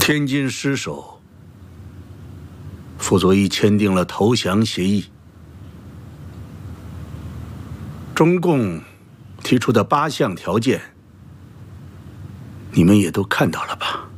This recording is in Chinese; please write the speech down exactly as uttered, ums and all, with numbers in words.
天津失守，傅作义签订了投降协议。中共提出的八项条件，你们也都看到了吧？